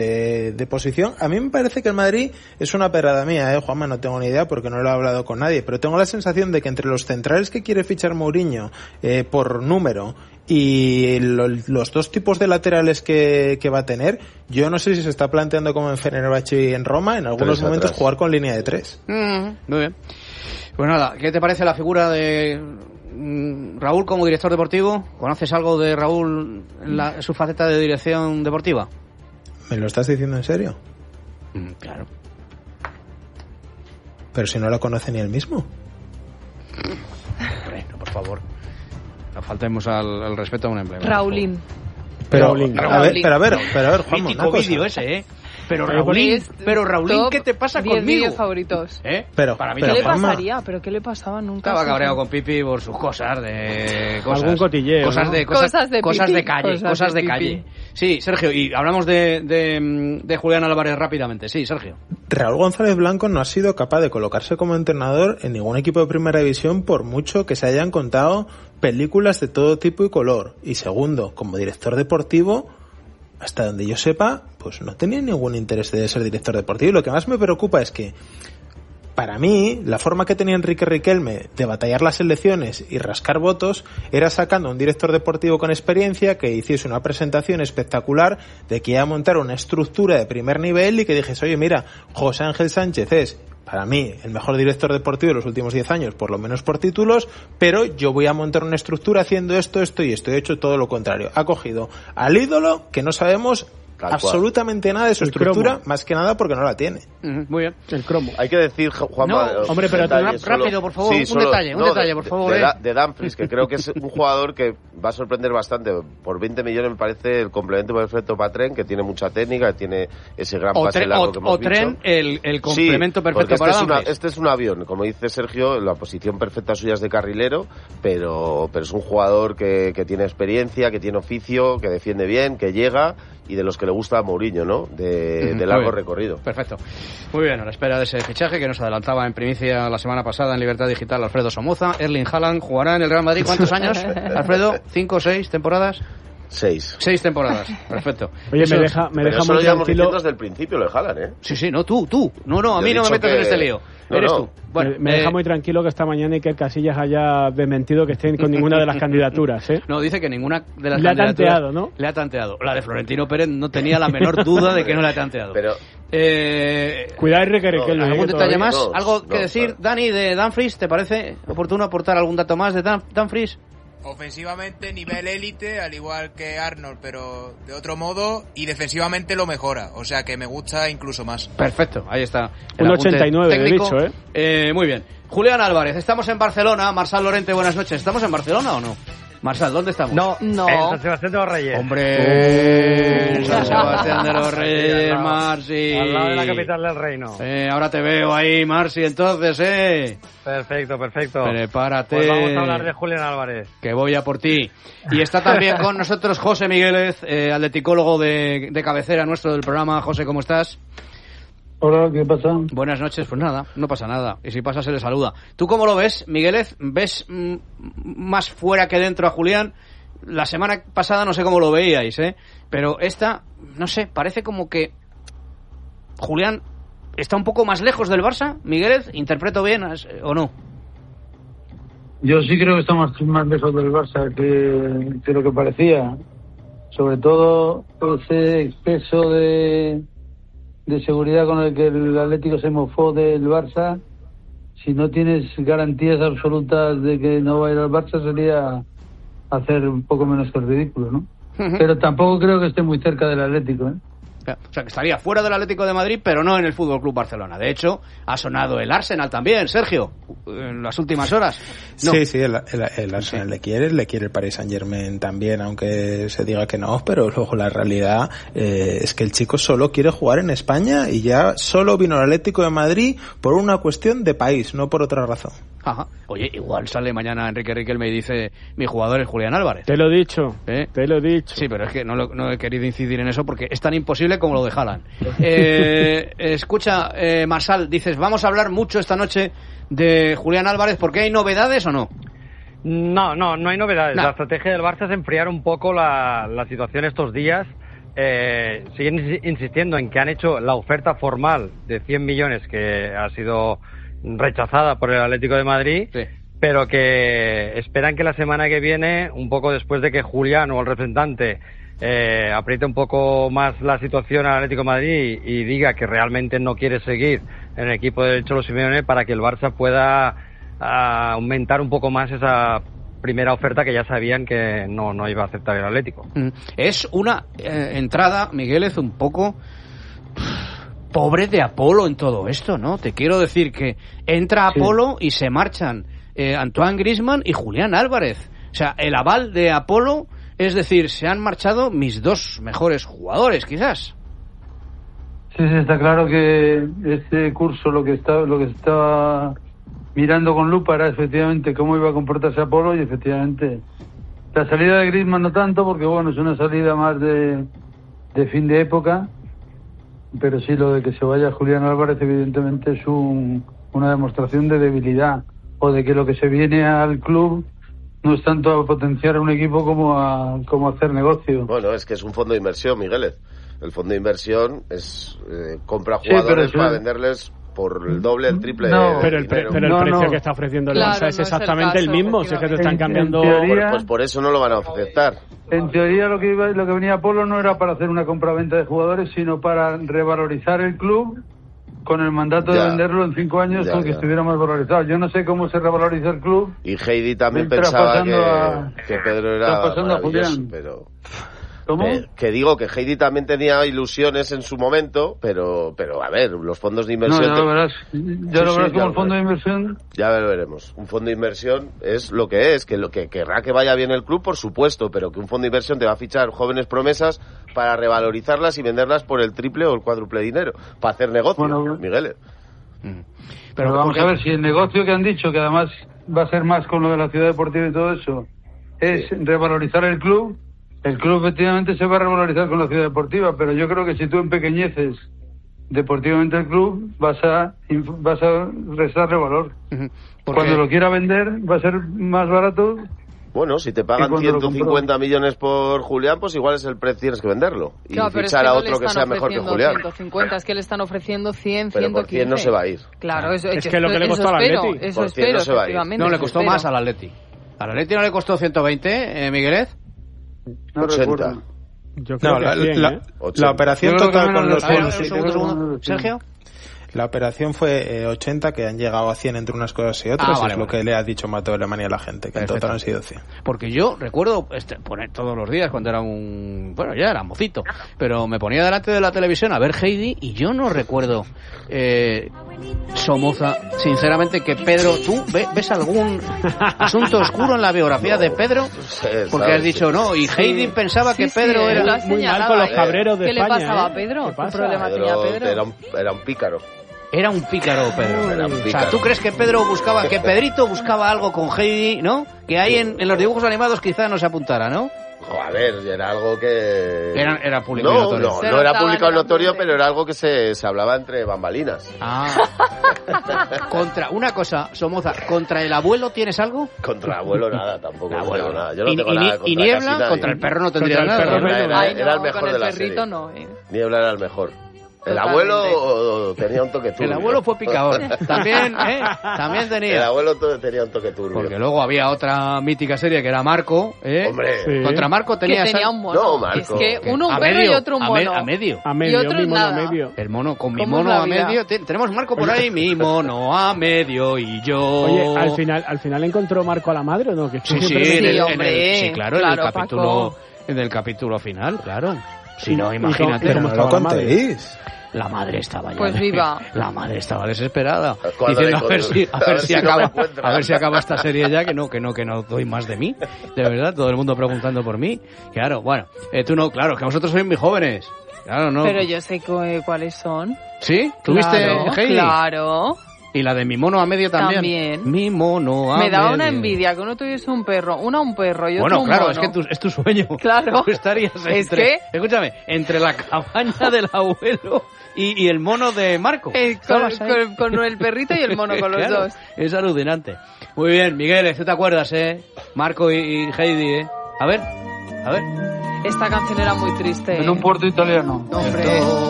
de posición. A mí me parece que el Madrid es una perrada mía, Juanma, no tengo ni idea porque no lo he hablado con nadie, pero tengo la sensación de que entre los centrales que quiere fichar Mourinho por número y los dos tipos de laterales que va a tener, yo no sé si se está planteando como en Fenerbahce y en Roma, en algunos momentos jugar con línea de 3. Muy bien. Pues nada, ¿qué te parece la figura de Raúl como director deportivo? ¿Conoces algo de Raúl en su faceta de dirección deportiva? ¿Me lo estás diciendo en serio? Claro. Pero si no lo conoce ni él mismo. Bueno, por favor. No faltemos al respeto a un empleado. Raulín. Pero a ver, Juanma, mítico vídeo ese, Pero Raulín, ¿qué te pasa conmigo? 10 vídeos favoritos. Pero para mí ¿Qué le Juanma, pasaría? ¿Pero qué le pasaba nunca? Estaba cabreado con Pipi por sus cosas de cosas. Algún cotilleo, cosas ¿no? de cosas de calle. Sí, Sergio, y hablamos de Julián Álvarez rápidamente. Sí, Sergio. Raúl González Blanco no ha sido capaz de colocarse como entrenador en ningún equipo de primera división por mucho que se hayan contado películas de todo tipo y color. Y segundo, como director deportivo, hasta donde yo sepa, pues no tenía ningún interés de ser director deportivo. Y lo que más me preocupa es que, para mí, la forma que tenía Enrique Riquelme de batallar las elecciones y rascar votos era sacando a un director deportivo con experiencia que hiciese una presentación espectacular de que iba a montar una estructura de primer nivel y que dijese, oye, mira, José Ángel Sánchez es, para mí, el mejor director deportivo de los últimos 10 años, por lo menos por títulos, pero yo voy a montar una estructura haciendo esto y esto. He hecho todo lo contrario. Ha cogido al ídolo que no sabemos absolutamente nada de su estructura, más que nada porque no la tiene. Muy bien. El cromo. Hay que decir, Juanma... No, hombre, pero rápido, por favor, un detalle, por favor. De Dumfries, que creo que es un jugador que va a sorprender bastante. Por 20 millones me parece el complemento perfecto para Trent, que tiene mucha técnica, que tiene ese gran pase largo que hemos visto. Trent, el complemento perfecto para Dumfries. Este es un avión, como dice Sergio, la posición perfecta suya es de carrilero, pero es un jugador que tiene experiencia, que tiene oficio, que defiende bien, que llega, y de los que le gusta a Mourinho, ¿no? De largo recorrido. Perfecto. Muy bien, a la espera de ese fichaje que nos adelantaba en primicia la semana pasada en Libertad Digital Alfredo Somoza. Erling Haaland jugará en el Real Madrid. ¿Cuántos años, Alfredo? ¿5 o 6 temporadas? 6 temporadas, perfecto. Oye, me deja muy tranquilo desde el principio lo de Haaland, ¿eh? Sí, no, tú. No, a mí no me metas en este lío. Eres tú. Bueno, me deja muy tranquilo que esta mañana Iker Casillas haya desmentido que estén con ninguna de las candidaturas, ¿eh? No, dice que ninguna de las candidaturas... Le ha tanteado, ¿no? Le ha tanteado. La de Florentino Pérez no tenía la menor duda de que no le ha tanteado. Pero... Cuidado, Enrique. ¿Algún detalle más? ¿Algo que decir, Dani, de Dumfries? ¿Te parece oportuno aportar algún dato más de Dumfries? Ofensivamente nivel élite, al igual que Arnold, pero de otro modo, y defensivamente lo mejora, o sea que me gusta incluso más. Perfecto, ahí está. Un 89 he dicho, muy bien. Julián Álvarez, estamos en Barcelona. Marsal Lorente, buenas noches. ¿Estamos en Barcelona o no? Marsal, ¿dónde estamos? No. En San Sebastián de los Reyes. ¡Hombre! San Sebastián de los Reyes, Marci. Al lado de la capital del reino. Ahora te veo ahí, Marci, entonces, Perfecto. Prepárate. Pues vamos a hablar de Julián Álvarez. Que voy a por ti. Y está también con nosotros José Miguélez, atleticólogo de cabecera nuestro del programa. José, ¿cómo estás? Hola, ¿qué pasa? Buenas noches, pues nada, no pasa nada. Y si pasa, se le saluda. ¿Tú cómo lo ves, Miguélez? ¿Ves más fuera que dentro a Julián? La semana pasada no sé cómo lo veíais, pero esta, no sé, parece como que Julián está un poco más lejos del Barça. Miguélez, ¿interpreto bien o no? Yo sí creo que está más lejos del Barça que lo que parecía. Sobre todo ese exceso de seguridad con el que el Atlético se mofó del Barça. Si no tienes garantías absolutas de que no va a ir al Barça, sería hacer un poco menos que el ridículo, ¿no? Pero tampoco creo que esté muy cerca del Atlético, ¿eh? O sea, que estaría fuera del Atlético de Madrid, pero no en el Fútbol Club Barcelona. De hecho, ha sonado el Arsenal también, Sergio, en las últimas horas. No. Sí, el Arsenal le quiere el Paris Saint-Germain también, aunque se diga que no, pero luego la realidad es que el chico solo quiere jugar en España y ya solo vino al Atlético de Madrid por una cuestión de país, no por otra razón. Ajá. Oye, igual sale mañana Enrique Riquelme y dice, mi jugador es Julián Álvarez. Te lo he dicho, te lo he dicho. Sí, pero es que no he querido incidir en eso porque es tan imposible como lo de Haaland. Escucha, Marsal, dices, vamos a hablar mucho esta noche de Julián Álvarez, ¿porque hay novedades o no? No hay novedades. La estrategia del Barça es enfriar un poco la situación estos días siguen insistiendo en que han hecho la oferta formal de 100 millones que ha sido rechazada por el Atlético de Madrid, sí, pero que esperan que la semana que viene, un poco después de que Julián o el representante apriete un poco más la situación al Atlético de Madrid y diga que realmente no quiere seguir en el equipo del Cholo Simeone, para que el Barça pueda aumentar un poco más esa primera oferta que ya sabían que no iba a aceptar el Atlético. Es una entrada, Migueles, un poco pobre de Apolo en todo esto, ¿no? Te quiero decir que entra Apolo y se marchan Antoine Griezmann y Julián Álvarez. O sea, el aval de Apolo, es decir, se han marchado mis dos mejores jugadores, quizás. Sí, está claro que este curso lo que estaba mirando con lupa era efectivamente cómo iba a comportarse Apolo, y efectivamente la salida de Griezmann no tanto, porque bueno, es una salida más de fin de época, pero sí lo de que se vaya Julián Álvarez evidentemente es una demostración de debilidad, o de que lo que se viene al club no es tanto a potenciar a un equipo como a hacer negocio. Bueno, es que es un fondo de inversión, Migueles. El fondo de inversión es compra jugadores para venderles por el doble, el triple. Pero el precio que está ofreciendo el Barça es exactamente el mismo. Si es que te están cambiando. Pues por eso no lo van a aceptar. En teoría lo que venía Apolo no era para hacer una compra-venta de jugadores, sino para revalorizar el club, con el mandato de venderlo en 5 años porque estuviera más valorizado. Yo no sé cómo se revaloriza el club. Y Heidi también pensaba que Pedro era maravilloso, pero... ¿Cómo? Que digo que Heidi también tenía ilusiones en su momento, pero a ver, los fondos de inversión... No, ya lo verás como el fondo de inversión... Ya lo veremos. Un fondo de inversión es lo que es, que lo que querrá que vaya bien el club, por supuesto, pero que un fondo de inversión te va a fichar jóvenes promesas para revalorizarlas y venderlas por el triple o el cuádruple dinero, para hacer negocio, bueno, Miguel. Pero vamos a ver, si el negocio que han dicho, que además va a ser más con lo de la ciudad deportiva y todo eso, es revalorizar el club efectivamente se va a revalorizar con la ciudad deportiva, pero yo creo que si tú empequeñeces deportivamente el club, vas a restarle valor. Cuando lo quiera vender, va a ser más barato. Bueno, si te pagan 150 millones por Julián, pues igual es el precio, tienes que venderlo. Y fichar a otro que sea mejor que Julián. 150, es que le están ofreciendo 100, pero 115. por 100 no se va a ir. Claro, es que lo que le costó al Atleti. Eso espero, no se va a ir. No, le costó más al Atleti. ¿Al Atleti no le costó 120, Miguelet? No 80. Yo creo que 100, la operación total con los fondos. Sergio. La operación fue 80, que han llegado a 100 entre unas cosas y otras, es lo que le ha dicho Mateo Alemania a la gente, que en total han sido 100. Porque yo recuerdo poner todos los días cuando era bueno, ya era mocito, pero me ponía delante de la televisión a ver Heidi y yo no recuerdo, Somoza, sinceramente, que Pedro, ¿tú ves algún asunto oscuro en la biografía de Pedro? Porque has dicho no, y Heidi pensaba que Pedro era muy mal con los cabreros de España. ¿Qué le pasaba a Pedro? ¿Qué problema tenía Pedro? Era un pícaro. Era un pícaro, Pedro. O sea, ¿tú crees que Pedro buscaba, que Pedrito buscaba algo con Heidi, ¿no? Que ahí en los dibujos animados quizás no se apuntara, ¿no? A ver, era algo que... Era público notorio. No era público notorio, pero era algo que se hablaba entre bambalinas. Contra una cosa, Somoza, ¿contra el abuelo tienes algo? Contra el abuelo nada, tampoco. Abuelo, nada. Yo no tengo nada contra ¿Y Niebla? Contra el perro no tendría Era nada. el mejor de la serie. Niebla era el mejor. El abuelo tenía un toque turbio. El abuelo fue picador. También tenía. El abuelo tenía un toque turbio. Porque luego había otra mítica serie que era Marco. Hombre. Sí. Contra Marco tenía un mono. No, Marco. Es que uno un perro y otro un mono. A medio. Y otro mi mono nada. a medio. El mono, con mi mono a medio. Tenemos Marco por ahí, mi mono a medio y yo. Oye, al final encontró Marco a la madre, ¿o no? Que sí, claro, en el capítulo final, claro. Si no, imagínate. ¿Cómo lo contéis? La madre estaba ya. Pues viva. La madre estaba desesperada. Diciendo a ver si acaba esta serie ya, que no doy más de mí. De verdad, todo el mundo preguntando por mí. Claro, bueno, tú no, claro, que vosotros sois muy jóvenes. Claro, no. Pero yo sé cuáles son. ¿Sí? ¿Tuviste Heidi? Claro. Y la de mi mono a medio también. Mi mono a medio. Me daba una envidia que uno tuviese un perro y otro un mono. Claro, es que es tu sueño. Claro. Tú estarías entre, escúchame, entre la cabaña del abuelo y el mono de Marco. Con el perrito y el mono, con los dos. Es alucinante. Muy bien, Miguel, ¿tú te acuerdas, Marco y Heidi, A ver. Esta canción era muy triste. En un puerto italiano. Hombre.